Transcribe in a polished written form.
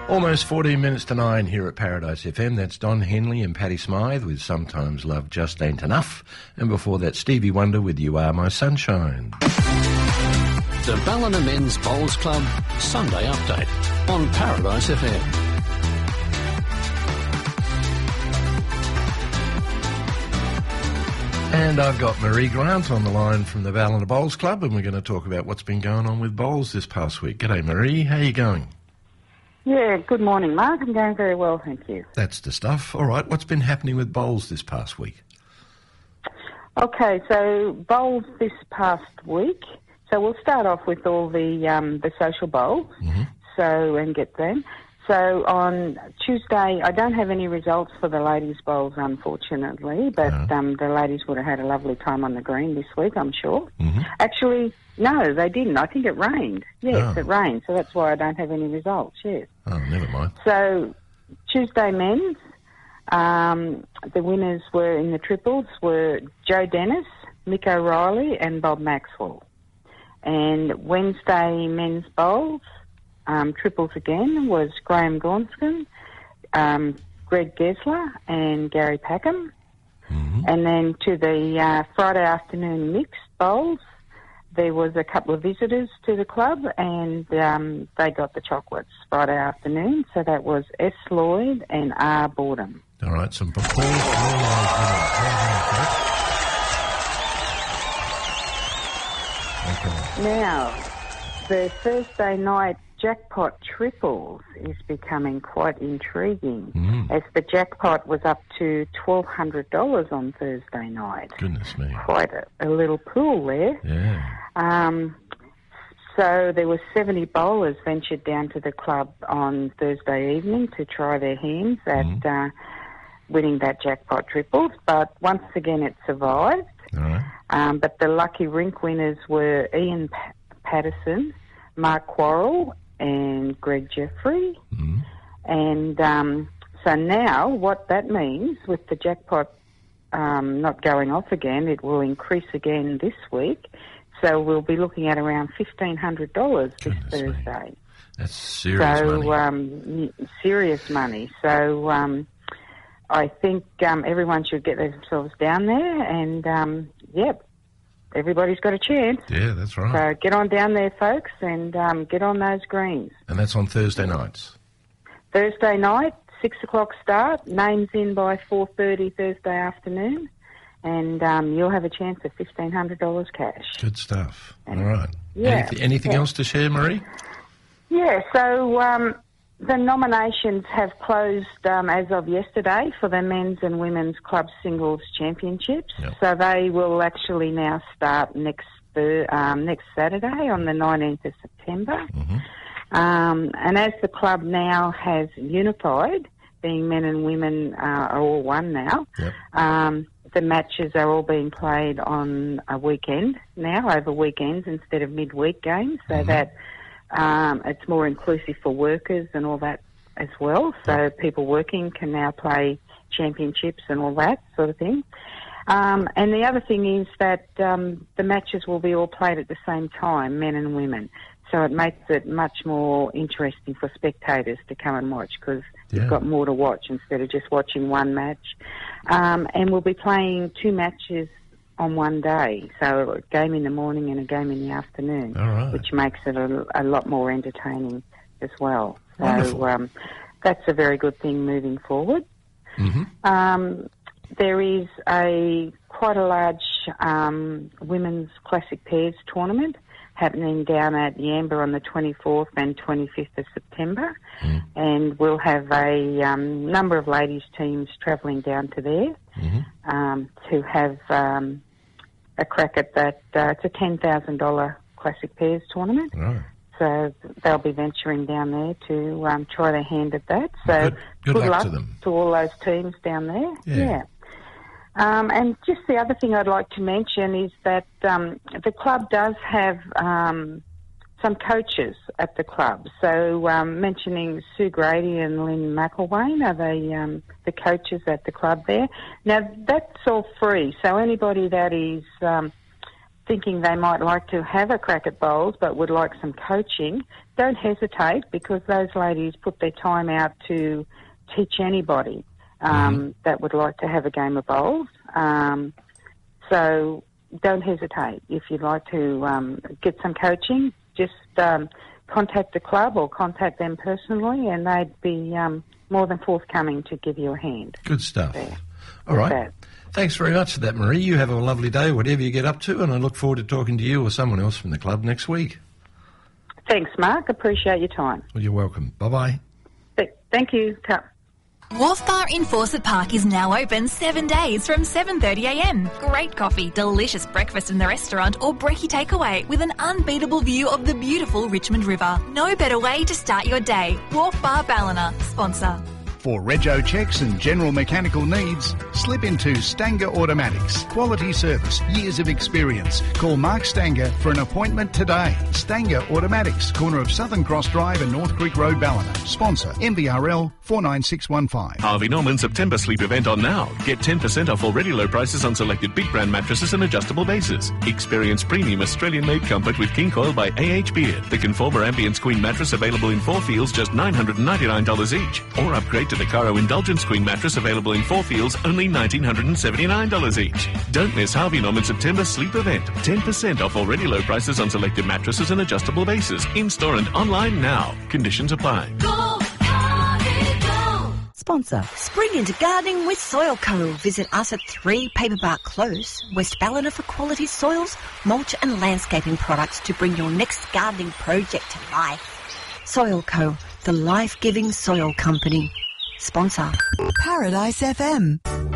Almost 14 minutes to 9 here at Paradise FM. That's Don Henley and Paddy Smythe with Sometimes Love Just Ain't Enough. And before that, Stevie Wonder with You Are My Sunshine. The Ballina Men's Bowls Club Sunday Update on Paradise FM. And I've got Marie Grant on the line from the Ballina Bowls Club, and we're going to talk about what's been going on with bowls this past week. G'day, Marie. How are you going? Yeah, good morning, Mark. I'm going very well, thank you. That's the stuff. All right, what's been happening with bowls this past week? Okay, so bowls this past week. So we'll start off with all the social bowls, and get them. So on Tuesday, I don't have any results for the ladies' bowls, unfortunately, but the ladies would have had a lovely time on the green this week, I'm sure. Actually, no, they didn't. I think it rained. Yes, it rained, so that's why I don't have any results, yes. Oh, never mind. So Tuesday men's, the winners were in the triples were Joe Dennis, Mick O'Reilly and Bob Maxwell. And Wednesday men's bowls, triples again, was Graham Gornston, Greg Gessler and Gary Packham. And then to the Friday afternoon mixed bowls, there was a couple of visitors to the club and they got the chocolates Friday afternoon. So that was S. Lloyd and R. Boredom. All right, some before. Now, the Thursday night jackpot triples is becoming quite intriguing, as the jackpot was up to $1,200 on Thursday night. Goodness me. Quite a little pool there. Yeah. So there were 70 bowlers ventured down to the club on Thursday evening to try their hands at winning that jackpot triples, but once again it survived. All right. But the lucky rink winners were Ian Patterson, Mark Quarrell and Greg Jeffrey. And so now what that means with the jackpot not going off again, it will increase again this week. So we'll be looking at around $1,500 this Thursday. Me. That's serious money. Serious money. So I think everyone should get themselves down there and, everybody's got a chance. Yeah, that's right. So get on down there, folks, and get on those greens. And that's on Thursday nights? Thursday night, 6 o'clock start, names in by 4:30 Thursday afternoon, and you'll have a chance of $1,500 cash. Good stuff. All right. Yeah. Anything else to share, Marie? Yeah, so the nominations have closed as of yesterday for the men's and women's club singles championships. Yep. So they will actually now start next Saturday on the 19th of September. And as the club now has unified, being men and women are all one now, the matches are all being played on a weekend now, over weekends instead of midweek games, so that it's more inclusive for workers and all that as well. So people working can now play championships and all that sort of thing. And the other thing is that the matches will be all played at the same time, men and women. So it makes it much more interesting for spectators to come and watch because you've got more to watch instead of just watching one match. And we'll be playing two matches on one day, so a game in the morning and a game in the afternoon, which makes it a lot more entertaining as well. So that's a very good thing moving forward. There is quite a large women's classic pairs tournament happening down at Yamba on the 24th and 25th of September, and we'll have a number of ladies teams travelling down to there to have a crack at that. It's a $10,000 classic pairs tournament. So they'll be venturing down there to try their hand at that. So good luck to them. To all those teams down there. And just the other thing I'd like to mention is that the club does have some coaches at the club. So mentioning Sue Grady and Lynn McElwain are the coaches at the club there. Now, that's all free. So anybody that is thinking they might like to have a crack at bowls but would like some coaching, don't hesitate, because those ladies put their time out to teach anybody that would like to have a game of bowls. So don't hesitate. If you'd like to get some coaching, just contact the club or contact them personally, and they'd be more than forthcoming to give you a hand. Good stuff. There. All right. Thanks very much for that, Marie. You have a lovely day, whatever you get up to, and I look forward to talking to you or someone else from the club next week. Thanks, Mark. Appreciate your time. Well, you're welcome. Bye-bye. Thank you. Wharf Bar in Fawcett Park is now open 7 days from 7:30am. Great coffee, delicious breakfast in the restaurant or brekkie takeaway with an unbeatable view of the beautiful Richmond River. No better way to start your day. Wharf Bar Ballina, sponsor. For rego checks and general mechanical needs, slip into Stanger Automatics. Quality service, years of experience. Call Mark Stanger for an appointment today. Stanger Automatics, corner of Southern Cross Drive and North Creek Road, Ballina. Sponsor, MBRL 49615. Harvey Norman September sleep event on now. Get 10% off already low prices on selected big brand mattresses and adjustable bases. Experience premium Australian-made comfort with King Coil by A.H. Beard. The Conformer Ambience Queen mattress available in 4 fields, just $999 each. Or upgrade to the Caro Indulgence Queen mattress available in 4 fields, only $1,979 each. Don't miss Harvey Norman September sleep event. 10% off already low prices on selected mattresses and adjustable bases. In-store and online now. Conditions apply. Go, Harvey, go! Sponsor. Spring into gardening with Soil Co. Visit us at 3 Paperbark Close, West Ballina, for quality soils, mulch and landscaping products to bring your next gardening project to life. Soil Co., the life-giving soil company. Sponsor. Paradise FM.